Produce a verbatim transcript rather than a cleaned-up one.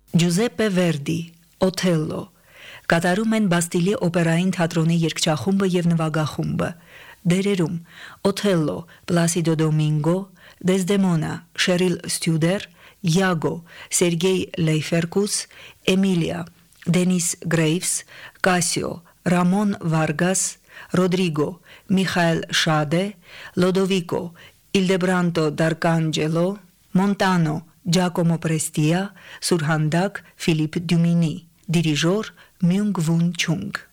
Ջուզեպպե Վերդի, Օթելլո, կատարում են Բաստիլի օպերային թատրոնի երգչախումբը և նվագախումբը, դերերում Օթելլո, Պլասիդո Դոմինգո, Դեսդեմոնա, Շերիլ Ստյուդեր, Յագո, Սերգեյ Լեյֆերկուս, Էմիլիա, Դենիս Գրեյվս, Կասիո, Ռամոն Վարգաս, Ռոդրիգո, Միխայել Շադե, Լոդովիկո, Իլդեբրանտո Դարկանջելո, Մոնտանո, Ջակոմո Պրեստիա, Սուրհանդակ, Ֆիլիպ Դյումինի, դիրիժոր Մյունգ Վուն Չունգ։